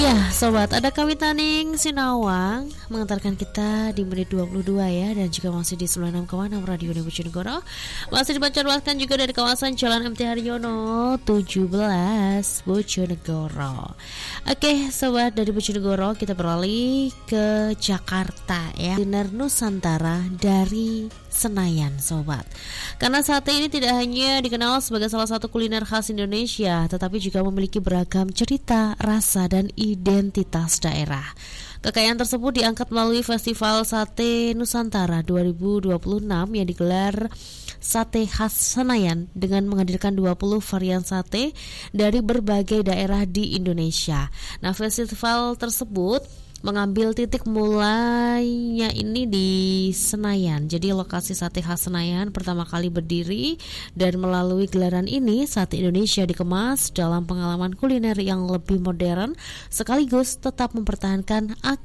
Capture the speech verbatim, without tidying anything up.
Iya sobat, ada Kawitaning Sinawang mengantarkan kita di menit dua puluh dua ya. Dan juga masih di sembilan puluh enam koma enam Radio Bojonegoro. Masih dibaca-bacakan juga dari kawasan Jalan M T Haryono tujuh belas Bojonegoro. Oke sobat, dari Bojonegoro kita beralih ke Jakarta ya. Kuliner Nusantara dari Senayan sobat. Karena sate ini tidak hanya dikenal sebagai salah satu kuliner khas Indonesia, tetapi juga memiliki beragam cerita, rasa, dan identitas daerah. Kekayaan tersebut diangkat melalui Festival Sate Nusantara dua ribu dua puluh enam yang digelar Sate Khas Senayan dengan menghadirkan dua puluh varian sate dari berbagai daerah di Indonesia. Nah, festival tersebut mengambil titik mulainya ini di Senayan. Jadi lokasi Sate Khas Senayan pertama kali berdiri, dan melalui gelaran ini sate Indonesia dikemas dalam pengalaman kuliner yang lebih modern sekaligus tetap mempertahankan